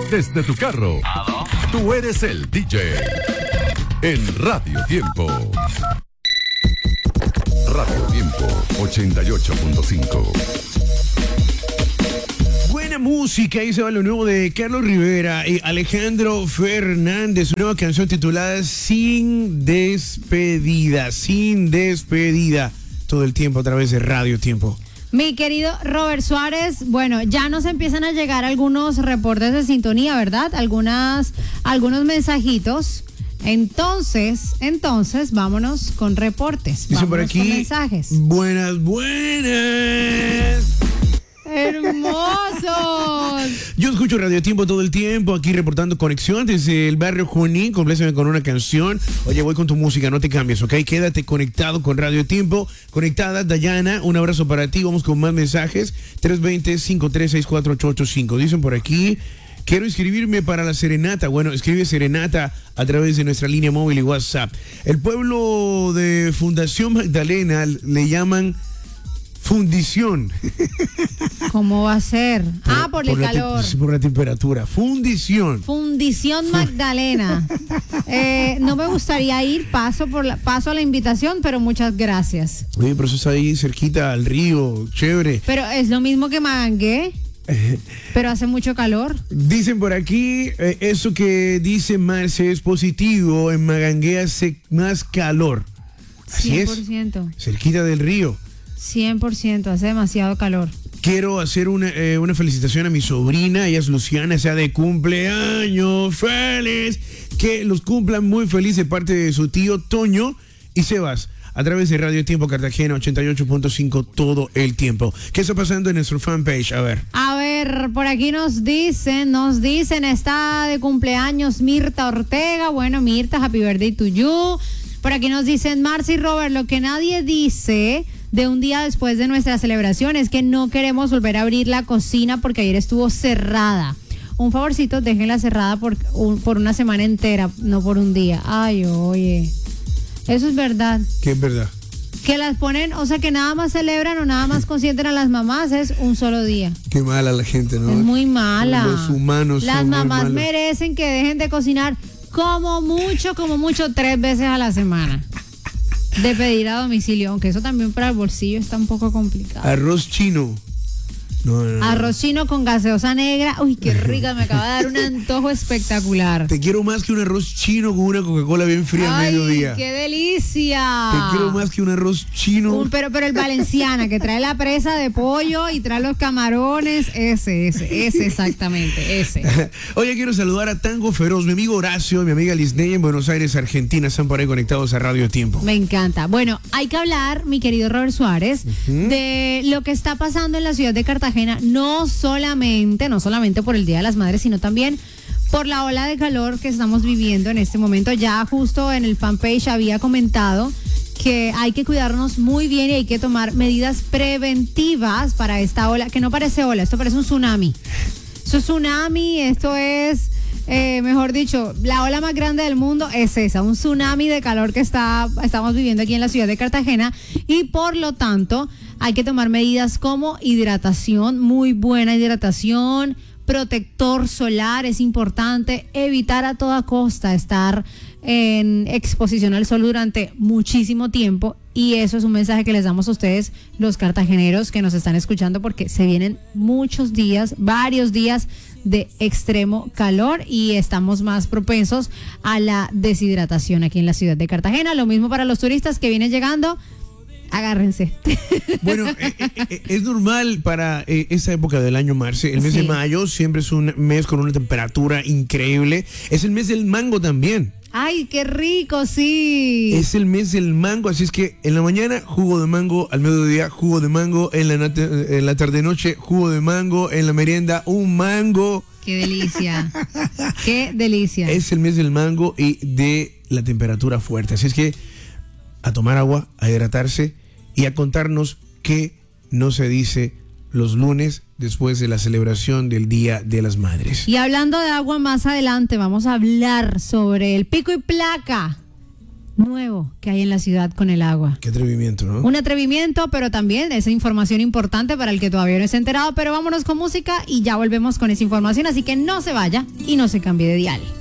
desde tu carro. Tú eres el DJ. En Radio Tiempo. Radio Tiempo 88.5. Buena música, ahí se va lo nuevo de Carlos Rivera y Alejandro Fernández, una nueva canción titulada Sin Despedida, Sin Despedida, todo el tiempo a través de Radio Tiempo. Mi querido Robert Suárez, bueno, ya nos empiezan a llegar algunos reportes de sintonía, ¿verdad? Algunos mensajitos. Entonces, vámonos con reportes. Dice por aquí, con mensajes. Buenas. ¡Hermosos! Yo escucho Radio Tiempo todo el tiempo, aquí reportando conexión desde el barrio Junín. Compléceme con una canción. Oye, voy con tu música, no te cambies, ¿ok? Quédate conectado con Radio Tiempo. Conectada, Dayana, un abrazo para ti. Vamos con más mensajes. 320-5364885. Dicen por aquí, quiero inscribirme para la serenata. Bueno, escribe serenata a través de nuestra línea móvil y WhatsApp. El pueblo de Fundación Magdalena le llaman fundición. ¿Cómo va a ser? Por el calor. Por la temperatura. Fundición Magdalena. No me gustaría ir, paso a la invitación, pero muchas gracias. Oye, pero eso está ahí cerquita al río, chévere. Pero es lo mismo que Magangué. Pero hace mucho calor. Dicen por aquí, eso que dice Marce es positivo. En Magangué hace más calor. Así 100%. Es. Cerquita del río. 100%, hace demasiado calor. Quiero hacer una felicitación a mi sobrina, ella es Luciana, sea de cumpleaños, feliz, que los cumplan muy feliz de parte de su tío Toño y Sebas, a través de Radio Tiempo Cartagena 88.5 todo el tiempo. ¿Qué está pasando en nuestro fanpage? A ver, por aquí nos dicen, está de cumpleaños Mirta Ortega. Bueno, Mirta, happy birthday to you. Por aquí nos dicen, Marcy y Robert, lo que nadie dice de un día después de nuestra celebración es que no queremos volver a abrir la cocina porque ayer estuvo cerrada. Un favorcito, déjenla cerrada por una semana entera, no por un día. Ay, oye, eso es verdad. ¿Qué es verdad? Que las ponen, o sea, que nada más celebran o nada más consienten a las mamás es un solo día. Qué mala la gente, ¿no? Es muy mala. Los humanos las son mamás malos. merecen que dejen de cocinar como mucho 3 veces a la semana. De pedir a domicilio, aunque eso también para el bolsillo está un poco complicado. Arroz chino. No. Arroz chino con gaseosa negra. Uy, qué rica, me acaba de dar un antojo espectacular. Te quiero más que un arroz chino con una Coca-Cola bien fría al mediodía. ¡Ay, qué delicia! Te quiero más que un arroz chino. Pero el Valenciana, que trae la presa de pollo y trae los camarones. Ese exactamente, ese. Oye, quiero saludar a Tango Feroz, mi amigo Horacio, mi amiga Lisney en Buenos Aires, Argentina. Están por ahí conectados a Radio Tiempo. Me encanta. Bueno, hay que hablar, mi querido Robert Suárez, de lo que está pasando en la ciudad de Cartagena. No solamente por el Día de las Madres, sino también por la ola de calor que estamos viviendo en este momento. Ya justo en el fanpage había comentado que hay que cuidarnos muy bien y hay que tomar medidas preventivas para esta ola, que no parece ola, esto parece un tsunami. Esto es tsunami, esto es, mejor dicho, la ola más grande del mundo es esa, un tsunami de calor que estamos viviendo aquí en la ciudad de Cartagena y por lo tanto hay que tomar medidas como hidratación, muy buena hidratación, protector solar es importante, evitar a toda costa estar en exposición al sol durante muchísimo tiempo y eso es un mensaje que les damos a ustedes, los cartageneros que nos están escuchando, porque se vienen varios días de extremo calor y estamos más propensos a la deshidratación aquí en la ciudad de Cartagena. Lo mismo para los turistas que vienen llegando. Agárrense. Bueno, es normal para esta época del año, Marce. El mes de mayo siempre es un mes con una temperatura increíble. Es el mes del mango también. ¡Ay, qué rico, sí! Es el mes del mango, así es que en la mañana jugo de mango, al mediodía jugo de mango, en la tarde-noche jugo de mango, en la merienda un mango. ¡Qué delicia! ¡Qué delicia! Es el mes del mango y de la temperatura fuerte, así es que a tomar agua, a hidratarse y a contarnos qué no se dice los lunes después de la celebración del Día de las Madres. Y hablando de agua, más adelante vamos a hablar sobre el pico y placa nuevo que hay en la ciudad con el agua. Qué atrevimiento, ¿no? Un atrevimiento, pero también esa información importante para el que todavía no se ha enterado. Pero vámonos con música y ya volvemos con esa información. Así que no se vaya y no se cambie de dial.